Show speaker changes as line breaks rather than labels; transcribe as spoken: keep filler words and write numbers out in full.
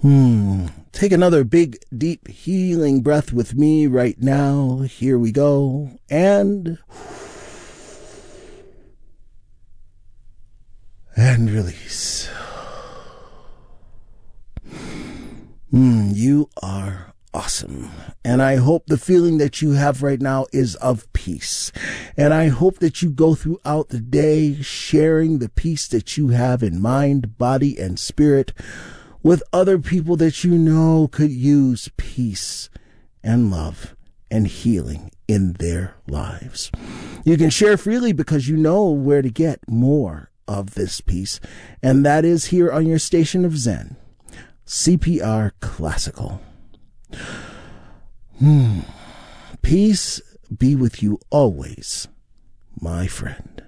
Hmm. Take another big, deep, healing breath with me right now. Here we go. And... and release. Hmm. You are awesome. And I hope the feeling that you have right now is of peace. And I hope that you go throughout the day sharing the peace that you have in mind, body, and spirit with other people that you know could use peace and love and healing in their lives. You can share freely because you know where to get more of this peace, and that is here on your station of Zen, C P R Classical. Hmm. Peace be with you always, my friend.